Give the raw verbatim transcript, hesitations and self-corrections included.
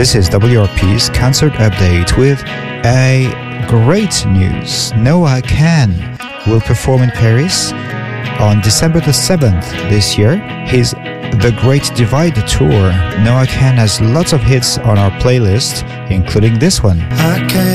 This is W R P's concert update with a great news. Noah Kahan will perform in Paris on December the seventh this year. His The Great Divide Tour. Noah Kahan has lots of hits on our playlist, including this one. I can't